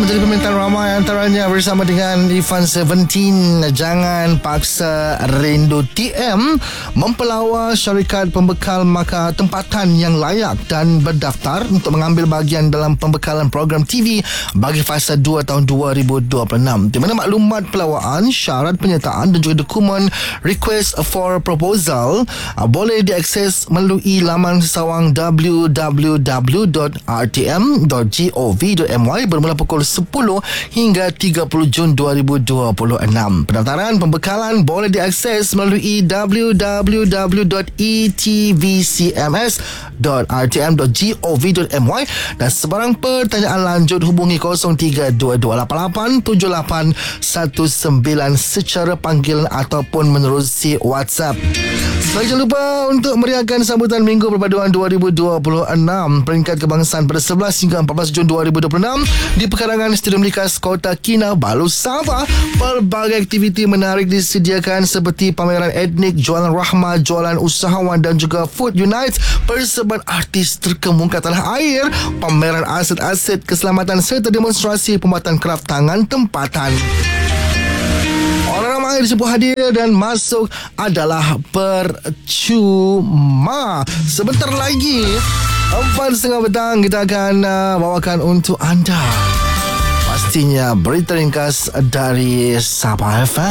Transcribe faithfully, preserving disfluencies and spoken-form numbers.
menjadi permintaan ramai, antaranya bersama dengan Ivan Seventeen. Jangan paksa rindu. T M mempelawa syarikat pembekal maka tempatan yang layak dan berdaftar untuk mengambil bahagian dalam pembekalan program T V bagi fasa dua tahun dua ribu dua puluh enam, di mana maklumat pelawaan, syarat penyertaan dan juga dokumen request for proposal uh, boleh diakses melalui laman sesawang w w w dot r t m dot gov dot m y bermula pukul sepuluh hingga tiga puluh Jun dua ribu dua puluh enam. Pendaftaran pembekalan boleh diakses melalui w w w dot e t v c m s dot r t m dot gov dot m y dan sebarang pertanyaan lanjut hubungi kosong tiga dua dua lapan lapan tujuh lapan satu sembilan secara panggilan ataupun menerusi WhatsApp. Jangan lupa untuk meriahkan sambutan Minggu Perpaduan dua ribu dua puluh enam peringkat kebangsaan pada sebelas hingga empat belas Jun dua ribu dua puluh enam di pekarangan Stadium Likas Kota Kinabalu, Sabah. Pelbagai aktiviti menarik disediakan seperti pameran etnik, jualan rahmah, jualan usahawan dan juga Food Unite, persembahan artis terkemuka tanah air, pameran aset-aset keselamatan serta demonstrasi pembuatan kraf tangan tempatan. Orang ramai disebut hadir dan masuk adalah percuma. Sebentar lagi empat setengah petang kita akan uh, bawakan untuk anda pastinya berita ringkas dari Sabah F M.